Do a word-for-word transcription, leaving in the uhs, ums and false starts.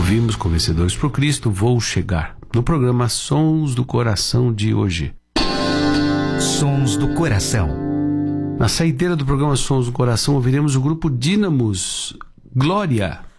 Ouvimos com Vencedores por Cristo, Vou Chegar, no programa Sons do Coração de hoje. Sons do Coração. Na saideira do programa Sons do Coração, ouviremos o grupo Dínamos, Glória.